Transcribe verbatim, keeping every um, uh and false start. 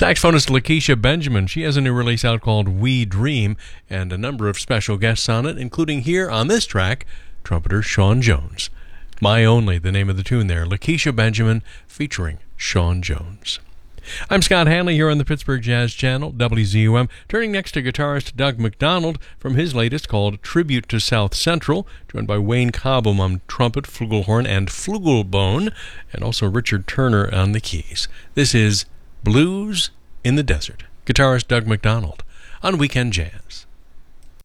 Saxophonist Lakeisha Benjamin, she has a new release out called We Dream, and a number of special guests on it, including here on this track, trumpeter Sean Jones. My Only, the name of the tune there, Lakeisha Benjamin featuring Sean Jones. I'm Scott Hanley here on the Pittsburgh Jazz Channel, W Z U M, turning next to guitarist Doug McDonald from his latest called Tribute to South Central, joined by Wayne Cobham on trumpet, flugelhorn, and flugelbone, and also Richard Turner on the keys. This is Blues in the Desert. Guitarist Doug McDonald on Weekend Jazz.